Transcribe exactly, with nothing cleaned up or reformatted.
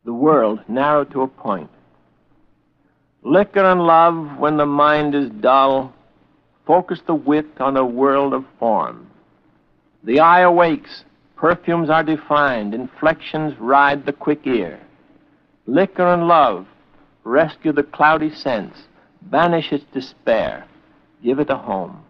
the world narrowed to a point. Liquor and love, when the mind is dull, focus the wit on a world of form. The eye awakes, perfumes are defined, inflections ride the quick ear. Liquor and love, rescue the cloudy sense, banish its despair, give it a home.